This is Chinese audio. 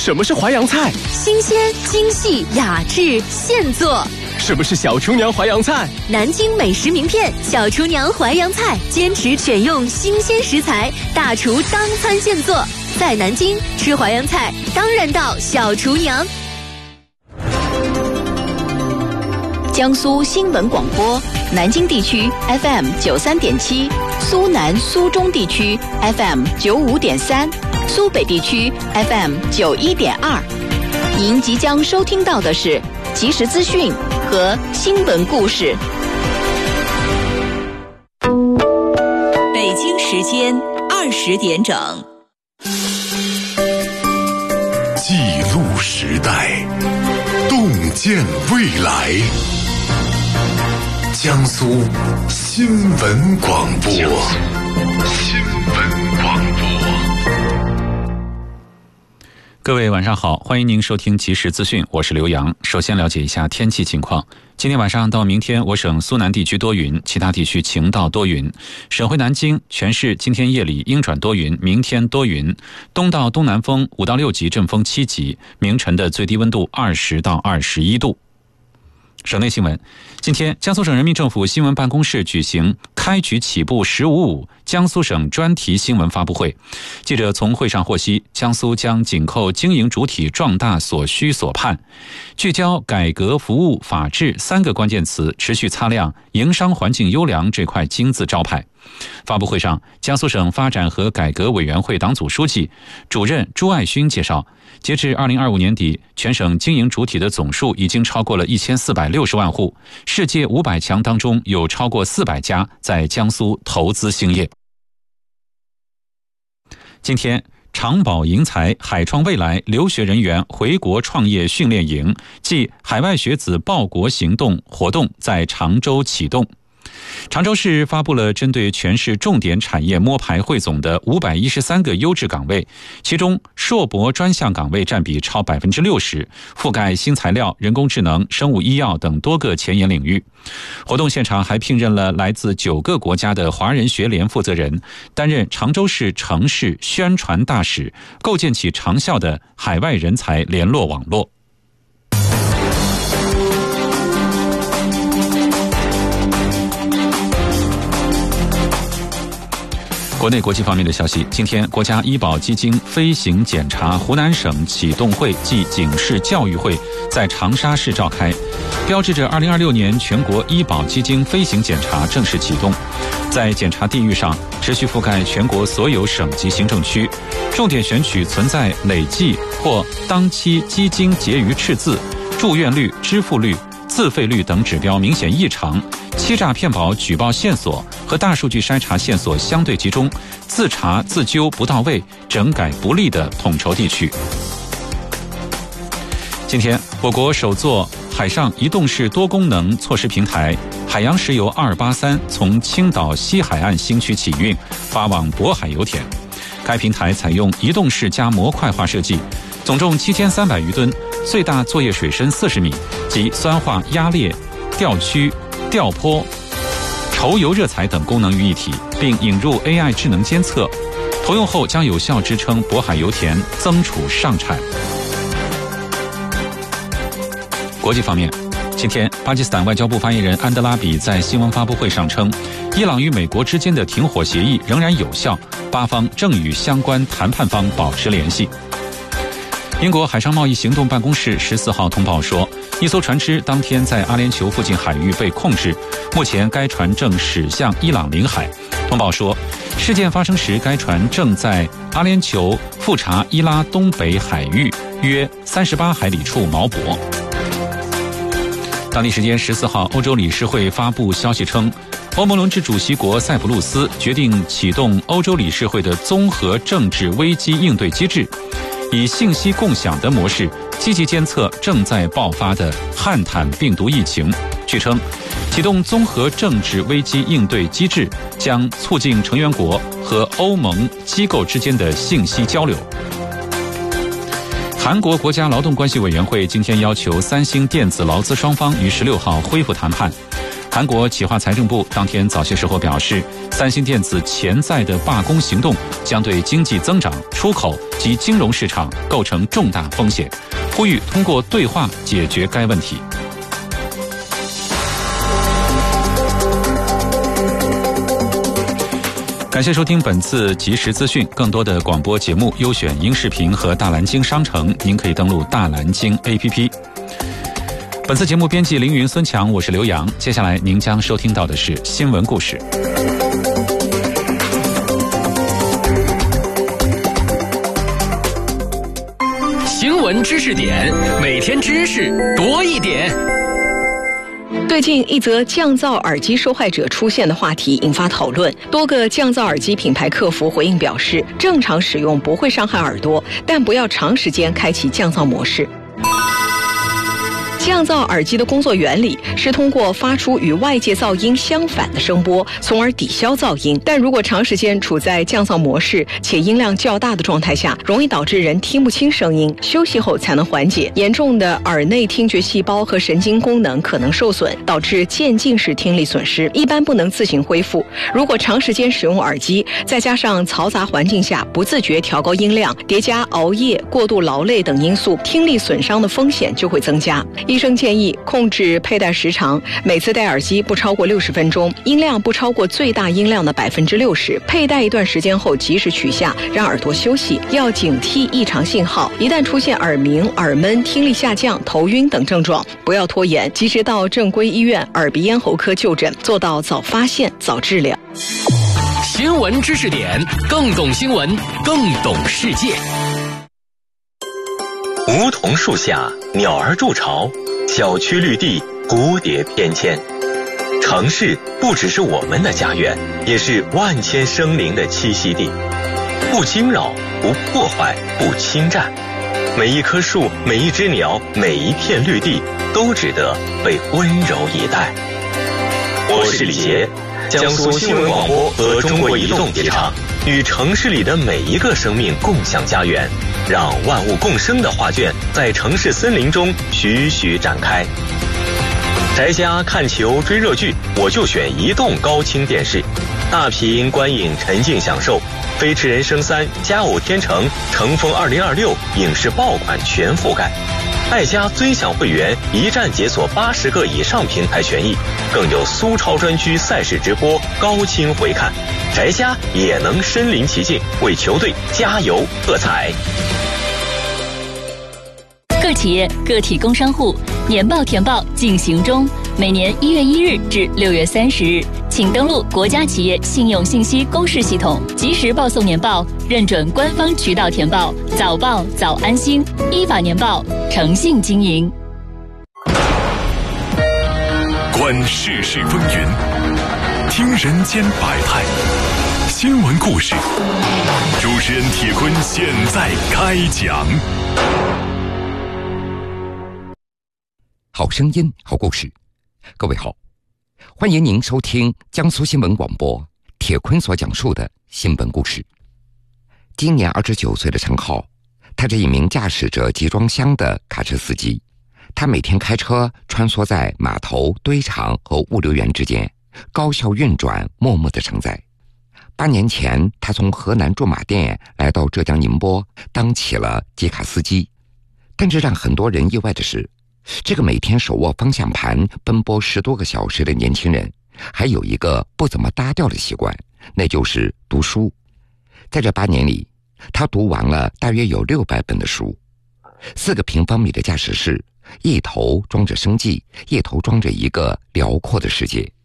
什么是淮扬菜？ 新鲜、精细、雅致、现做。 什么是小厨娘淮扬菜？ 南京美食名片小厨娘淮扬菜，坚持选用新鲜食材，大厨当餐现做。在南京吃淮扬菜，当然到小厨娘。江苏新闻广播，南京地区 FM 93.7，苏南苏中地区 FM 95.3，苏北地区 FM 91.2。您即将收听到的是即时资讯和新闻故事。北京时间20点整。 记录时代，洞见未来。江苏新闻广播。 各位晚上好，欢迎您收听即时资讯，我是刘洋。首先了解一下天气情况。今天晚上到明天，我省苏南地区多云，其他地区晴到多云。省会南京全市今天夜里阴转多云，明天多云，东到东南风5到6级，阵风7级，明晨的最低温度20到21度。省内新闻，今天江苏省人民政府新闻办公室举行开局起步1055江苏省专题新闻发布会。记者从会上获悉，江苏将紧扣经营主体壮大所需所盼，聚焦改革服务法治3个关键词，持续擦亮营商环境优良这块金字招牌。发布会上，江苏省发展和改革委员会党组书记、主任朱爱勋介绍，截至2025年底，全省经营主体的总数已经超过了1460万户，世界500强当中有超过400家在江苏投资兴业。今天，长保赢才、海创未来留学人员回国创业训练营暨海外学子报国行动活动在常州启动。常州市发布了针对全市重点产业摸排汇总的513个优质岗位，其中硕博专项岗位占比超60%，覆盖新材料、人工智能、生物医药等多个前沿领域。活动现场还聘任了来自9个国家的华人学联负责人，担任常州市城市宣传大使，构建起长效的海外人才联络网络。国内国际方面的消息，今天国家医保基金飞行检查湖南省启动会暨警示教育会在长沙市召开，标志着2026年全国医保基金飞行检查正式启动。在检查地域上，持续覆盖全国所有省级行政区，重点选取存在累计或当期基金结余赤字、住院率、支付率、自费率等指标明显异常，欺诈骗保举报线索和大数据筛查线索相对集中，自查自纠不到位，整改不力的统筹地区。今天，我国首座海上移动式多功能措施平台海洋石油283从青岛西海岸新区起运，发往渤海油田。该平台采用移动式加模块化设计，总重7300余吨，最大作业水深40米，及酸化压裂、调区、调坡、稠油热采等功能于一体，并引入 AI 智能监测，投用后将有效支撑渤海油田增储上产。国际方面，今天巴基斯坦外交部发言人安德拉比在新闻发布会上称，伊朗与美国之间的停火协议仍然有效，8方正与相关谈判方保持联系。英国海上贸易行动办公室14号通报说，一艘船只当天在阿联酋附近海域被控制，目前该船正驶向伊朗领海。通报说，事件发生时，该船正在阿联酋富查伊拉东北海域约38海里处锚泊。当地时间14号，欧洲理事会发布消息称，欧盟轮值主席国塞浦路斯决定启动欧洲理事会的综合政治危机应对机制，以信息共享的模式积极监测正在爆发的汉坦病毒疫情。据称，启动综合政治危机应对机制将促进成员国和欧盟机构之间的信息交流。韩国国家劳动关系委员会今天要求三星电子劳资双方于16号恢复谈判。 韩国企划财政部当天早些时候表示，三星电子潜在的罢工行动将对经济增长、出口及金融市场构成重大风险，呼吁通过对话解决该问题。感谢收听本次即时资讯，更多的广播节目、优选音视频和大蓝鲸商城，您可以登录大蓝鲸 APP。本次节目编辑凌云、孙强，我是刘洋。接下来您将收听到的是新闻故事。 新闻知识点，每天知识多一点。 最近一则降噪耳机受害者出现的话题引发讨论，多个降噪耳机品牌客服回应表示，正常使用不会伤害耳朵，但不要长时间开启降噪模式。降噪耳机的工作原理是通过发出与外界噪音相反的声波，从而抵消噪音。但如果长时间处在降噪模式且音量较大的状态下，容易导致人听不清声音，休息后才能缓解。严重的耳内听觉细胞和神经功能可能受损，导致渐进式听力损失，一般不能自行恢复。如果长时间使用耳机，再加上嘈杂环境下不自觉调高音量，叠加熬夜、过度劳累等因素，听力损伤的风险就会增加。医生建议控制佩戴时长，每次戴耳机不超过60分钟，音量不超过最大音量的60%。佩戴一段时间后及时取下，让耳朵休息。要警惕异常信号，一旦出现耳鸣、耳闷、听力下降、头晕等症状，不要拖延，及时到正规医院耳鼻咽喉科就诊，做到早发现、早治疗。 新闻知识点，更懂新闻，更懂世界。 梧桐树下，鸟儿筑巢，小区绿地，蝴蝶翩跹。城市不只是我们的家园，也是万千生灵的栖息地。不惊扰，不破坏，不侵占，每一棵树，每一只鸟，每一片绿地，都值得被温柔以待。我是李杰，江苏新闻广播和中国移动提倡与城市里的每一个生命共享家园，让万物共生的画卷在城市森林中徐徐展开。宅家看球追热剧，我就选移动高清电视，大屏观影沉浸享受。飞驰人生3、佳偶天成、乘风2026影视爆款全覆盖。爱家尊享会员一站解锁80个以上平台权益，更有苏超专区赛事直播高清回看，宅家也能身临其境为球队加油喝彩。 各企业、个体工商户年报填报进行中，每年1月1日至6月30日，请登录国家企业信用信息公示系统，及时报送年报，认准官方渠道填报，早报早安心，依法年报，诚信经营。 观世事风云，听人间百态，新闻故事，主持人铁坤现在开讲。 好声音，好故事。各位好，欢迎您收听江苏新闻广播铁坤所讲述的新闻故事。今年29岁的陈浩，他是一名驾驶着集装箱的卡车司机。他每天开车穿梭在码头、堆场和物流园之间，高效运转，默默的承载。8年前，他从河南驻马店来到浙江宁波，当起了接卡司机。但是让很多人意外的是，这个每天手握方向盘奔波10多个小时的年轻人，还有一个不怎么搭调的习惯，那就是读书。在这8年里，他读完了大约有600本的书。4个平方米的驾驶室，一头装着生计，一头装着一个辽阔的世界。